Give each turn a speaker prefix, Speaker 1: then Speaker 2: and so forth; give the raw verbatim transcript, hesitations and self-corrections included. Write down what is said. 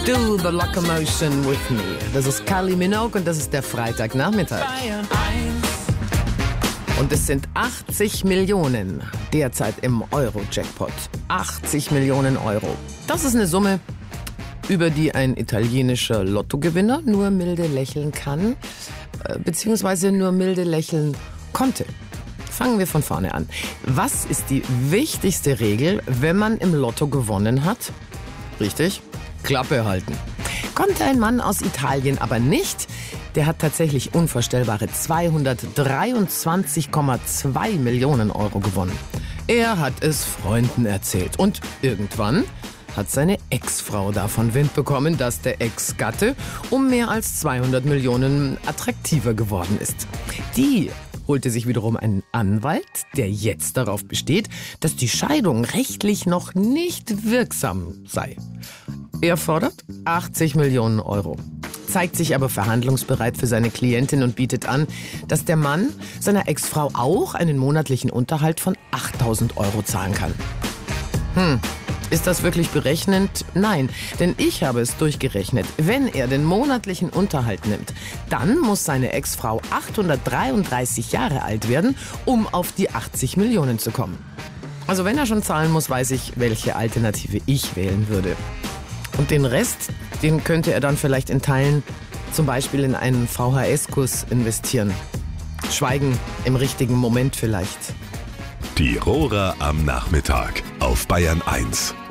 Speaker 1: Do the Locomotion with me. Das ist Kylie Minogue und das ist der Freitagnachmittag. Und es sind achtzig Millionen derzeit im Euro-Jackpot. achtzig Millionen Euro. Das ist eine Summe, über die ein italienischer Lottogewinner nur milde lächeln kann, beziehungsweise nur milde lächeln konnte. Fangen wir von vorne an. Was ist die wichtigste Regel, wenn man im Lotto gewonnen hat? Richtig? Klappe halten. Konnte ein Mann aus Italien aber nicht. Der hat tatsächlich unvorstellbare zweihundertdreiundzwanzig Komma zwei Millionen Euro gewonnen. Er hat es Freunden erzählt und irgendwann hat seine Ex-Frau davon Wind bekommen, dass der Ex-Gatte um mehr als zweihundert Millionen attraktiver geworden ist. Die holte sich wiederum einen Anwalt, der jetzt darauf besteht, dass die Scheidung rechtlich noch nicht wirksam sei. Er fordert achtzig Millionen Euro, zeigt sich aber verhandlungsbereit für seine Klientin und bietet an, dass der Mann seiner Ex-Frau auch einen monatlichen Unterhalt von achttausend Euro zahlen kann. Hm. Ist das wirklich berechnend? Nein, denn ich habe es durchgerechnet. Wenn er den monatlichen Unterhalt nimmt, dann muss seine Ex-Frau achthundertdreiunddreißig Jahre alt werden, um auf die achtzig Millionen zu kommen. Also wenn er schon zahlen muss, weiß ich, welche Alternative ich wählen würde. Und den Rest, den könnte er dann vielleicht in Teilen zum Beispiel in einen V H S-Kurs investieren. Schweigen im richtigen Moment vielleicht.
Speaker 2: Die Rohrer am Nachmittag auf Bayern eins.